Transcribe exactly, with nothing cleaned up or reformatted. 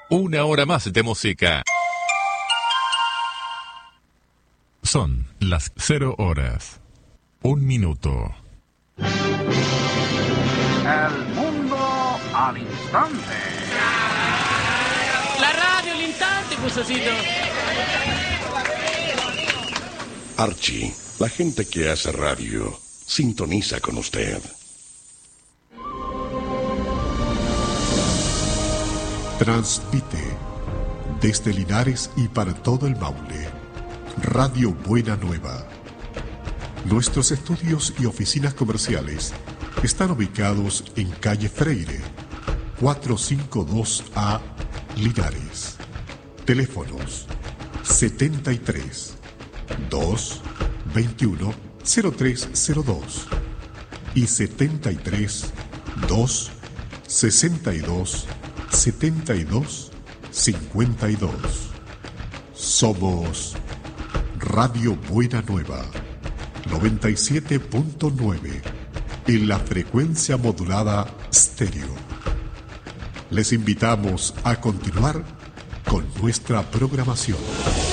Una hora más de música. Son las cero horas. Un minuto. El mundo al instante. La radio al instante, Cusacito. Archie, la gente que hace radio, sintoniza con usted. Transmite desde Linares y para todo el Maule, Radio Buena Nueva. Nuestros estudios y oficinas comerciales están ubicados en calle Freire, cuatrocientos cincuenta y dos A, Linares. Teléfonos setenta y tres, dos, veintiuno, cero tres cero dos y setenta y tres, dos, sesenta y dos, setenta y dos, cincuenta y dos. Somos Radio Buena Nueva, noventa y siete punto nueve en la frecuencia modulada estéreo. Les invitamos a continuar con nuestra programación.